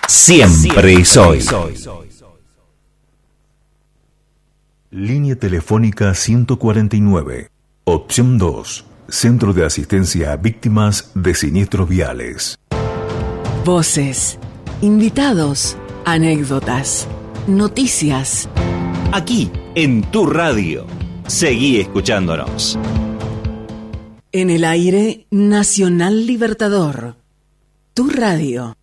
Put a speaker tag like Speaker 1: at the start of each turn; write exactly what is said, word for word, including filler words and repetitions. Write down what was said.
Speaker 1: siempre y soy.
Speaker 2: Línea telefónica ciento cuarenta y nueve, opción dos, Centro de Asistencia a Víctimas de Siniestros Viales.
Speaker 3: Voces, invitados, anécdotas, noticias.
Speaker 1: Aquí, en tu radio. Seguí escuchándonos.
Speaker 3: En el aire, Nacional Libertador. Tu radio.